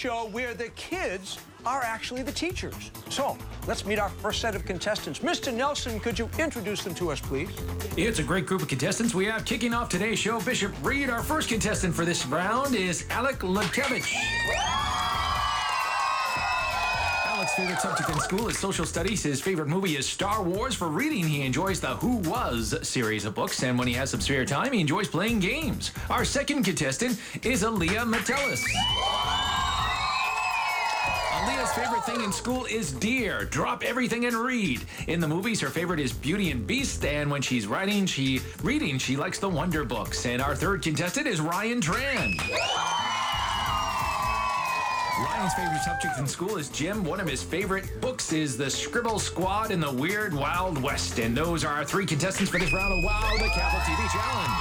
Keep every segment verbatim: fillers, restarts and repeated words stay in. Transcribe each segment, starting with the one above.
show where the kids are actually the teachers. So let's meet our first set of contestants. Mister Nelson, could you introduce them to us, please? It's a great group of contestants we have kicking off today's show. Bishop Reed, our first contestant for this round, is Alec Lukevich. Alec's favorite subject in school is social studies. His favorite movie is Star Wars. For reading, he enjoys the Who Was series of books, and when he has some spare time, he enjoys playing games. Our second contestant is Aaliyah Metellus. Aaliyah's favorite thing in school is deer. Drop everything and read. In the movies, her favorite is Beauty and Beast, and when she's writing, she reading, she likes the Wonder Books. And our third contestant is Ryan Tran. Ryan's favorite subject in school is gym. One of his favorite books is The Scribble Squad and the Weird Wild West. And those are our three contestants for this round of Wow, the Catholic T V Challenge.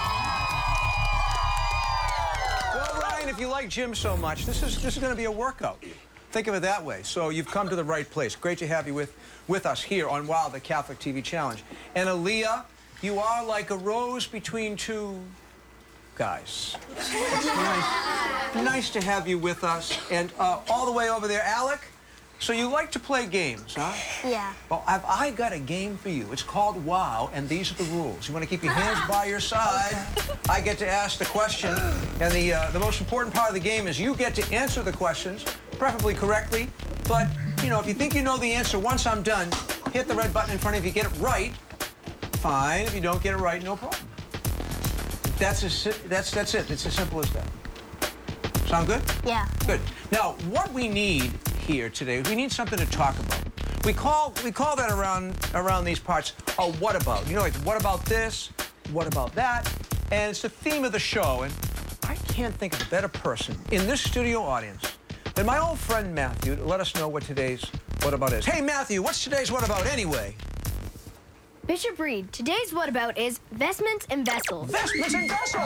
Well, Ryan, if you like gym so much, this is this is going to be a workout. Think of it that way. So you've come to the right place. Great to have you with, with us here on Wow, the Catholic T V Challenge. And Aaliyah, you are like a rose between two guys. It's nice, nice to have you with us. And uh, all the way over there, Alec, so you like to play games, huh? Yeah. Well, I've I got a game for you. It's called Wow, and these are the rules. You want to keep your hands by your side. Okay. I get to ask the question, and the, uh, the most important part of the game is you get to answer the questions, preferably correctly. But, you know, if you think you know the answer, once I'm done, hit the red button in front of you. Get it right, fine. If you don't get it right, no problem. That's, a, that's, that's it. It's as simple as that. Sound good? Yeah. Good. Now, what we need here today, we need something to talk about. We call, we call that around, around these parts a what about. You know, like, what about this? What about that? And it's the theme of the show. And I can't think of a better person in this studio audience than my old friend Matthew to let us know what today's what about is. Hey, Matthew, what's today's what about anyway? Bishop Reed, today's what about is vestments and vessels. Vestments and vessels!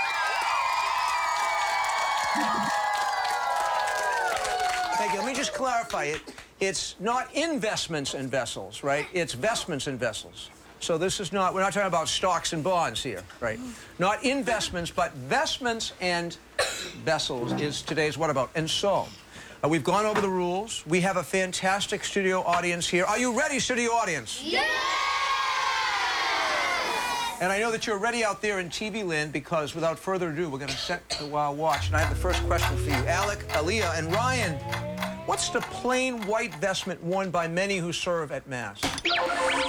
Thank you. Let me just clarify it. It's not investments and vessels, right? It's vestments and vessels. So this is not, we're not talking about stocks and bonds here, right? Not investments, but vestments and vessels is today's what about. And so, uh, we've gone over the rules. We have a fantastic studio audience here. Are you ready, studio audience? Yeah! And I know that you're ready out there in T V land because, without further ado, we're going to set the Wow Watch. And I have the first question for you. Alec, Aaliyah, and Ryan, what's the plain white vestment worn by many who serve at Mass?